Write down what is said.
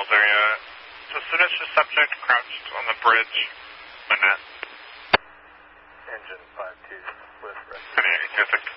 Hills area. So sinister subject crouched on the bridge. Manette. Engine 5-2 with rescue. Any terrific.